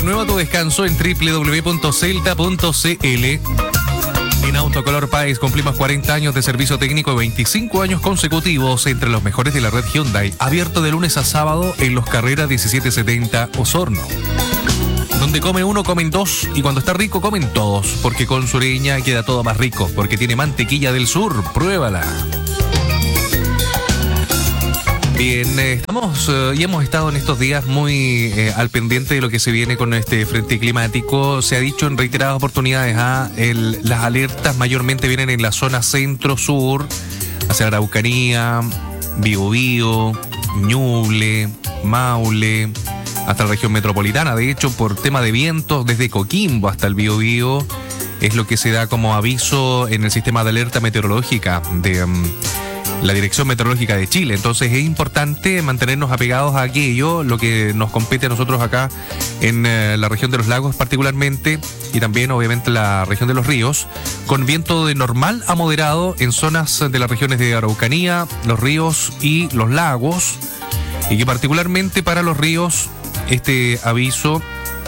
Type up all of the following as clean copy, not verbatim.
Renueva tu descanso en www.celta.cl. En Autocolor Páez cumplimos 40 años de servicio técnico y 25 años consecutivos entre los mejores de la red Hyundai. Abierto de lunes a sábado en Los Carreras 1770 Osorno. Donde come uno, comen dos, y cuando está rico, comen todos. Porque con Sureña queda todo más rico, porque tiene mantequilla del sur. Pruébala. Bien, estamos y hemos estado en estos días muy al pendiente de lo que se viene con este frente climático. Se ha dicho en reiteradas oportunidades, las alertas mayormente vienen en la zona centro-sur, hacia Araucanía, Biobío, Ñuble, Maule, hasta la región metropolitana. De hecho, por tema de vientos, desde Coquimbo hasta el Biobío, es lo que se da como aviso en el sistema de alerta meteorológica de la Dirección Meteorológica de Chile. Entonces es importante mantenernos apegados a aquello, lo que nos compete a nosotros acá en la región de los lagos particularmente, y también obviamente la región de los ríos, con viento de normal a moderado en zonas de las regiones de Araucanía, los ríos y los lagos, y que particularmente para los ríos este aviso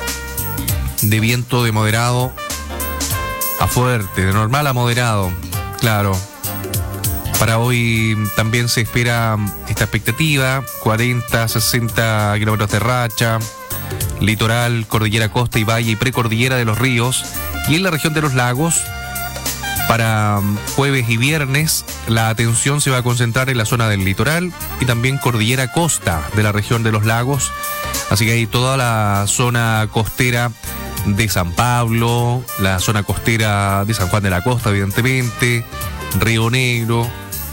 de viento de moderado a fuerte, de normal a moderado, claro. Para hoy también se espera esta expectativa, 40, 60 kilómetros de racha, litoral, cordillera, costa y valle y precordillera de los ríos. Y en la región de los lagos, para jueves y viernes, la atención se va a concentrar en la zona del litoral y también cordillera costa de la región de los lagos. Así que hay toda la zona costera de San Pablo, la zona costera de San Juan de la Costa, evidentemente, Río Negro.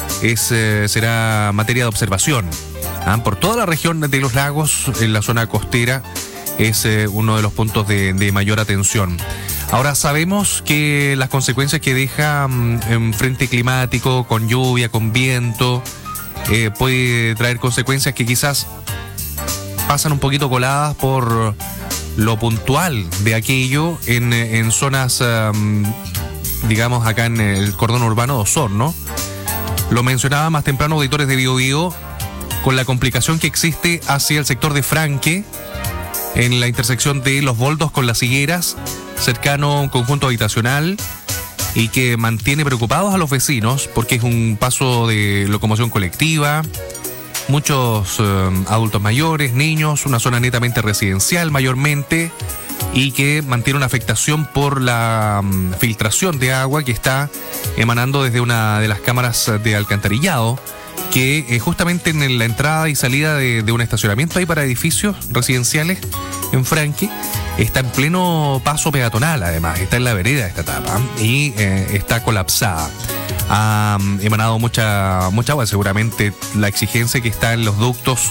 Será materia de observación. Por toda la región de los lagos, en la zona costera, es uno de los puntos de mayor atención. Ahora sabemos que las consecuencias que deja un frente climático con lluvia, con viento, puede traer consecuencias que quizás pasan un poquito coladas por lo puntual de aquello en zonas, digamos, acá en el cordón urbano de Osorno. Lo mencionaba más temprano auditores de Biobío, con la complicación que existe hacia el sector de Franque, en la intersección de Los Boldos con Las Higueras, cercano a un conjunto habitacional, y que mantiene preocupados a los vecinos porque es un paso de locomoción colectiva, muchos adultos mayores, niños, una zona netamente residencial mayormente, y que mantiene una afectación por la filtración de agua que está emanando desde una de las cámaras de alcantarillado, que justamente en la entrada y salida de un estacionamiento ahí para edificios residenciales en Franque, está en pleno paso peatonal. Además, está en la vereda esta etapa y está colapsada. Ha emanado mucha agua, seguramente la exigencia que está en los ductos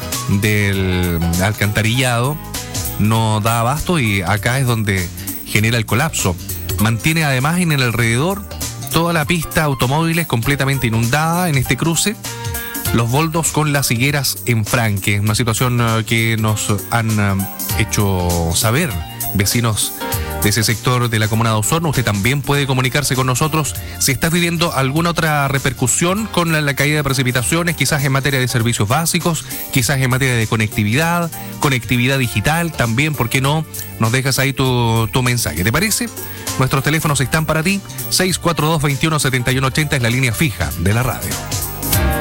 del alcantarillado no da abasto, y acá es donde genera el colapso. Mantiene además en el alrededor toda la pista automóviles completamente inundada en este cruce, Los Boldos con Las Higueras en Franque. Una situación que nos han hecho saber vecinos de ese sector de la comuna de Osorno. Usted también puede comunicarse con nosotros si está viviendo alguna otra repercusión con la caída de precipitaciones, quizás en materia de servicios básicos, quizás en materia de conectividad digital también. ¿Por qué no? Nos dejas ahí tu mensaje, ¿te parece? Nuestros teléfonos están para ti. 642-217180 es la línea fija de la radio.